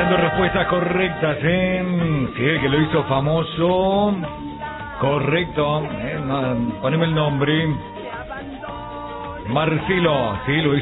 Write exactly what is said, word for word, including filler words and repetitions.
llegando respuestas correctas, ¿eh? Sí, el que lo hizo famoso. Correcto. ¿eh? Poneme el nombre. Marcelo. Sí, lo hizo.